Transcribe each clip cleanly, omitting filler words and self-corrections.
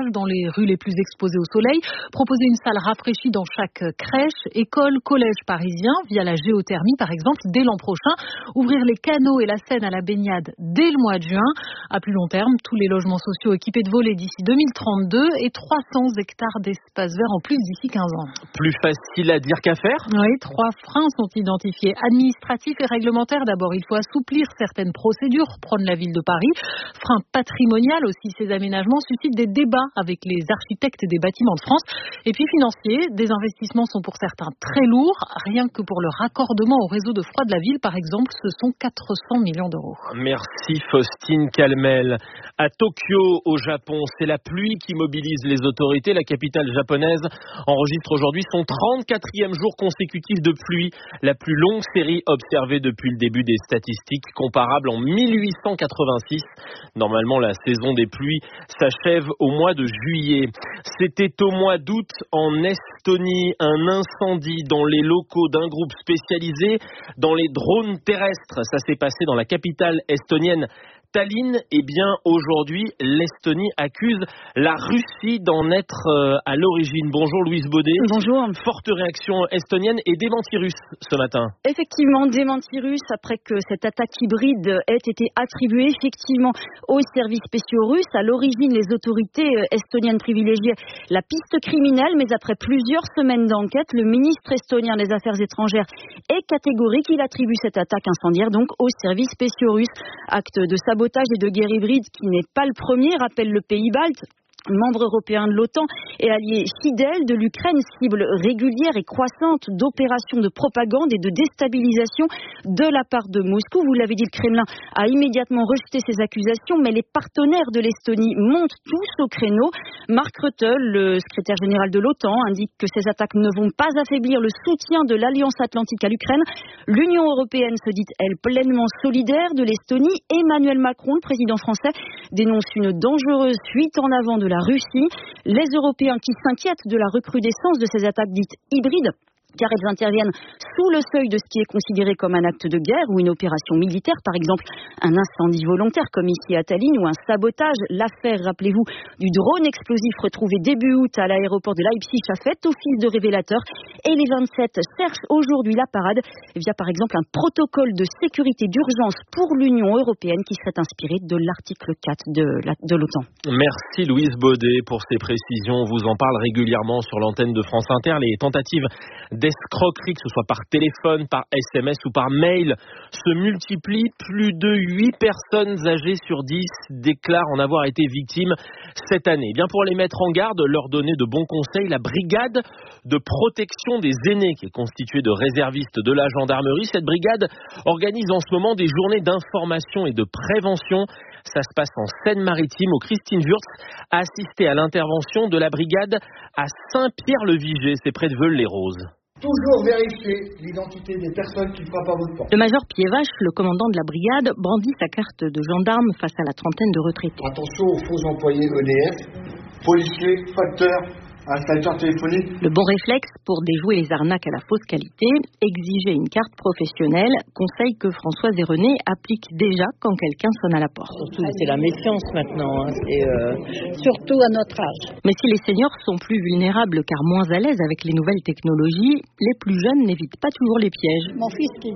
table dans les rues les plus exposées au soleil, proposer une salle rafraîchie dans chaque crèche, école, collège parisien via la géothermie par exemple dès l'an prochain, ouvrir les canaux et la Seine à la baignade dès le mois de juin. À plus long terme, tous les logements sociaux équipés de volets d'ici 2032 et 300 hectares d'espace vert en plus d'ici 15 ans. Plus facile à dire qu'à faire ? Oui, 3 freins sont identifiés. Administratifs et réglementaires d'abord. Il faut assouplir certaines procédures, prône la ville de Paris. Frein patrimonial aussi. Ces aménagements suscitent des débats avec les architectes des bâtiments de France. Et puis financier, des investissements sont pour certains très lourds. Rien que pour le raccordement au réseau de froid de la ville, par exemple, ce sont 400 millions d'euros. Merci Faustine Calmel. À Tokyo, au Japon, c'est la pluie qui mobilise les autorités. La capitale japonaise enregistre aujourd'hui son 34e jour consécutif de pluie, la plus longue série observée depuis le début des statistiques, comparable en 1886. Normalement, la saison des pluies s'achève au mois de juillet. C'était au mois d'août en Estonie, un incendie dans les locaux d'un groupe spécialisé dans les drones terrestres. Ça s'est passé dans la capitale estonienne, Tallinn. Eh bien, aujourd'hui, l'Estonie accuse la Russie d'en être à l'origine. Bonjour Louise Baudet. Bonjour. Forte réaction estonienne et démenti russe ce matin. Effectivement, démenti russe après que cette attaque hybride ait été attribuée effectivement aux services spéciaux russes. À l'origine, les autorités estoniennes privilégiaient la piste criminelle, mais après plusieurs semaines d'enquête, le ministre estonien des Affaires étrangères est catégorique. Il attribue cette attaque incendiaire donc aux services spéciaux russes. Acte de sabotage et de guerre hybride qui n'est pas le premier, rappelle le pays balte. Membre européen de l'OTAN et allié fidèle de l'Ukraine, cible régulière et croissante d'opérations de propagande et de déstabilisation de la part de Moscou. Vous l'avez dit, le Kremlin a immédiatement rejeté ces accusations, mais les partenaires de l'Estonie montent tous au créneau. Mark Rutte, le secrétaire général de l'OTAN, indique que ces attaques ne vont pas affaiblir le soutien de l'Alliance Atlantique à l'Ukraine. L'Union européenne se dit, elle, pleinement solidaire de l'Estonie. Emmanuel Macron, le président français, dénonce une dangereuse fuite en avant de la Russie. Les Européens qui s'inquiètent de la recrudescence de ces attaques dites hybrides, car elles interviennent sous le seuil de ce qui est considéré comme un acte de guerre ou une opération militaire, par exemple un incendie volontaire comme ici à Tallinn ou un sabotage. L'affaire, rappelez-vous, du drone explosif retrouvé début août à l'aéroport de Leipzig a fait office de révélateur et les 27 cherchent aujourd'hui la parade via par exemple un protocole de sécurité d'urgence pour l'Union européenne qui serait inspiré de l'article 4 de l'OTAN. Merci Louise Baudet pour ces précisions. On vous en parle régulièrement sur l'antenne de France Inter. Les tentatives d'escroquerie, que ce soit par téléphone, par SMS ou par mail, se multiplient. Plus de 8 personnes âgées sur 10 déclarent en avoir été victimes cette année. Bien pour les mettre en garde, leur donner de bons conseils, la brigade de protection des aînés, qui est constituée de réservistes de la gendarmerie, cette brigade organise en ce moment des journées d'information et de prévention. Ça se passe en Seine-Maritime, où Christine Wurtz a assisté à l'intervention de la brigade à Saint-Pierre-le-Viger, c'est près de Veules-les-Roses. Toujours vérifier l'identité des personnes qui frappent à votre porte. Le major Piévache, le commandant de la brigade, brandit sa carte de gendarme face à la trentaine de retraités. Attention aux faux employés EDF, policiers, facteurs, installateur téléphonique. Le bon réflexe pour déjouer les arnaques à la fausse qualité, exiger une carte professionnelle, conseil que Françoise et René appliquent déjà quand quelqu'un sonne à la porte. Surtout, c'est la méfiance maintenant, surtout à notre âge. Mais si les seniors sont plus vulnérables car moins à l'aise avec les nouvelles technologies, les plus jeunes n'évitent pas toujours les pièges. Mon fils, il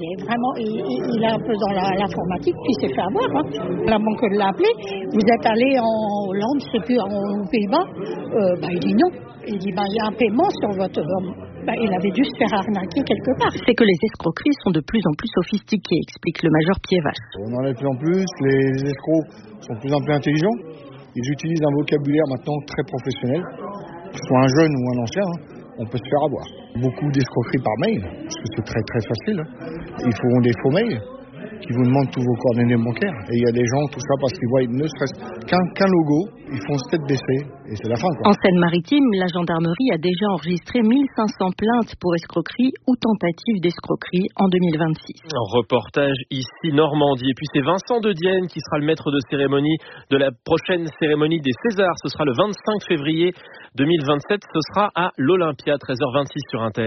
est un peu dans l'informatique, puis il s'est fait avoir. La banque l'a appelé. Vous êtes allé en Hollande, je sais plus, aux Pays-Bas. Il dit non. Il dit, il y a un paiement sur votre... il avait dû se faire arnaquer quelque part. C'est que les escroqueries sont de plus en plus sophistiquées, explique le major Piévache. On en a de plus en plus, les escrocs sont de plus en plus intelligents. Ils utilisent un vocabulaire maintenant très professionnel. Que ce soit un jeune ou un ancien, on peut se faire avoir. Beaucoup d'escroqueries par mail, parce que c'est très très facile. Ils font des faux mails qui vous demandent tous vos coordonnées bancaires. Et il y a des gens, tout ça, parce qu'ils voient ne serait-ce qu'un logo, ils font tête baissée, et c'est la fin, quoi. En Seine-Maritime, la gendarmerie a déjà enregistré 1500 plaintes pour escroquerie ou tentative d'escroquerie en 2026. Reportage ici Normandie. Et puis c'est Vincent de Dienne qui sera le maître de cérémonie de la prochaine cérémonie des Césars. Ce sera le 25 février 2027. Ce sera à l'Olympia, 13h26 sur Inter.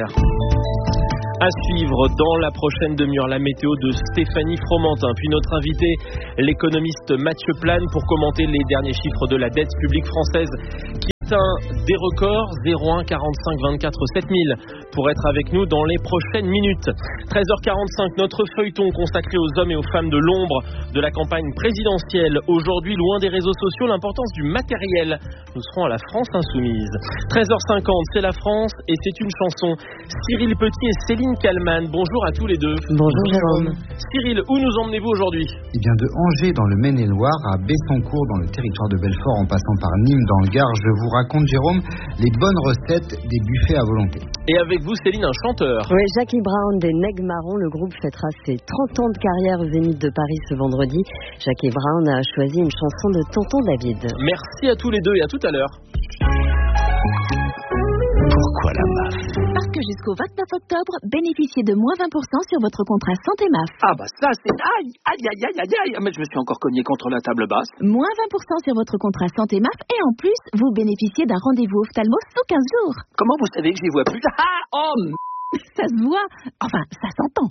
À suivre dans la prochaine demi-heure, la météo de Stéphanie Fromentin. Puis notre invité, l'économiste Mathieu Plane, pour commenter les derniers chiffres de la dette publique française qui matin, des records, 01 45 24 7000 pour être avec nous dans les prochaines minutes. 13h45, notre feuilleton consacré aux hommes et aux femmes de l'ombre de la campagne présidentielle. Aujourd'hui, loin des réseaux sociaux, l'importance du matériel. Nous serons à la France insoumise. 13h50, c'est la France et c'est une chanson. Cyril Petit et Céline Kallmann, bonjour à tous les deux. Bonjour Jérôme. Cyril, où nous emmenez-vous aujourd'hui ? Eh bien, de Angers dans le Maine-et-Loire à Bessancourt dans le territoire de Belfort en passant par Nîmes dans le Gard, je vous raconte, Jérôme, les bonnes recettes des buffets à volonté. Et avec vous, Céline, un chanteur. Oui, Jackie Brown des Nègres Marrons. Le groupe fêtera ses 30 ans de carrière au Zénith de Paris ce vendredi. Jackie Brown a choisi une chanson de Tonton David. Merci à tous les deux et à tout à l'heure. Pourquoi la MAF ? Parce que jusqu'au 29 octobre, bénéficiez de moins 20% sur votre contrat santé MAF. Ah bah ça c'est... Aïe, aïe, aïe, aïe, aïe, aïe. Mais je me suis encore cogné contre la table basse. Moins 20% sur votre contrat santé MAF et en plus, vous bénéficiez d'un rendez-vous ophtalmo sous 15 jours. Comment vous savez que j'y vois plus ? Ah, oh Ça se voit. Enfin, ça s'entend.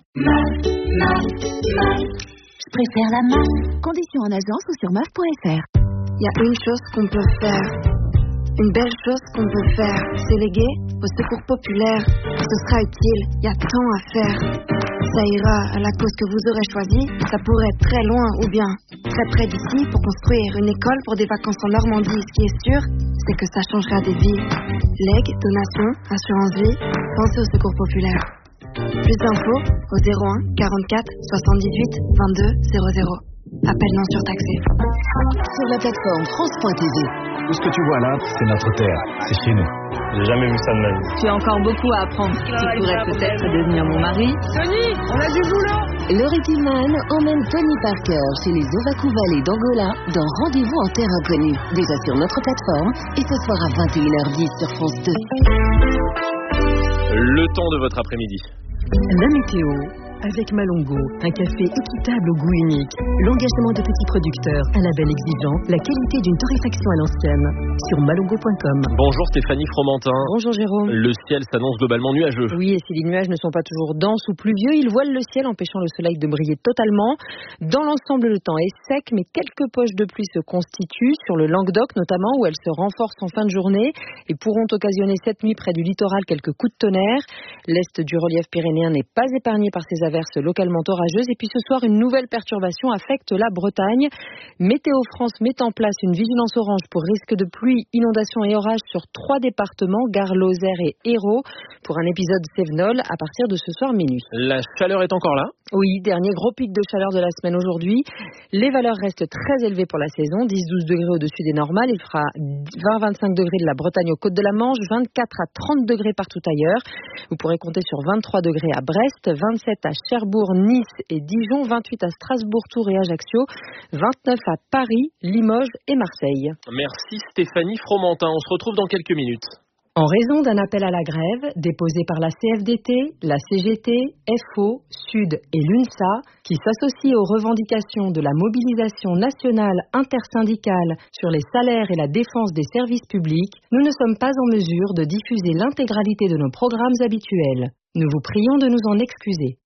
Je préfère la MAF. Conditions en agence ou sur MAF.fr. Il y a une chose qu'on peut faire. Une belle chose qu'on peut faire, c'est léguer au secours populaire. Ce sera utile, il y a tant à faire. Ça ira à la cause que vous aurez choisie. Ça pourrait être très loin ou bien très près d'ici pour construire une école pour des vacances en Normandie. Ce qui est sûr, c'est que ça changera des vies. Legs, donations, assurance vie, pensez au secours populaire. Plus d'infos au 01 44 78 22 00. Appel non surtaxé. Sur la plateforme France.tv. Tout ce que tu vois là, c'est notre terre, c'est chez nous. J'ai jamais vu ça de ma vie. Tu as encore beaucoup à apprendre. Tu pourrais peut-être devenir mon mari. Tony, on a du boulot. Laurie Tillman emmène Tony Parker chez les Ovaku Valley d'Angola dans Rendez-vous en terre inconnue. Déjà sur notre plateforme et ce soir à 21h10 sur France 2. Le temps de votre après-midi. La météo avec Malongo, un café équitable au goût unique, l'engagement de petits producteurs, un label exigeant, la qualité d'une torréfaction à l'ancienne. Sur malongo.com. Bonjour Stéphanie Fromentin. Bonjour Jérôme. Le ciel s'annonce globalement nuageux. Oui, et si les nuages ne sont pas toujours denses ou pluvieux, ils voilent le ciel empêchant le soleil de briller totalement. Dans l'ensemble, le temps est sec, mais quelques poches de pluie se constituent, sur le Languedoc notamment, où elles se renforcent en fin de journée et pourront occasionner cette nuit près du littoral quelques coups de tonnerre. L'est du relief pyrénéen n'est pas épargné par ces averses localement orageuses. Et puis ce soir, une nouvelle perturbation affecte la Bretagne. Météo France met en place une vigilance orange pour risque de pluie, inondations et orages sur 3 départements, Gard, Lozère et Hérault, pour un épisode Cévenol à partir de ce soir minuit. La chaleur est encore là ? Oui, dernier gros pic de chaleur de la semaine aujourd'hui. Les valeurs restent très élevées pour la saison, 10-12 degrés au-dessus des normales. Il fera 20-25 degrés de la Bretagne aux côtes de la Manche, 24 à 30 degrés partout ailleurs. Vous pourrez compter sur 23 degrés à Brest, 27 à Cherbourg, Nice et Dijon, 28 à Strasbourg, Tours et Ajaccio, 29 à Paris, Limoges et Marseille. Merci Stéphanie Fromentin, on se retrouve dans quelques minutes. En raison d'un appel à la grève déposé par la CFDT, la CGT, FO, Sud et l'UNSA, qui s'associe aux revendications de la mobilisation nationale intersyndicale sur les salaires et la défense des services publics, nous ne sommes pas en mesure de diffuser l'intégralité de nos programmes habituels. Nous vous prions de nous en excuser.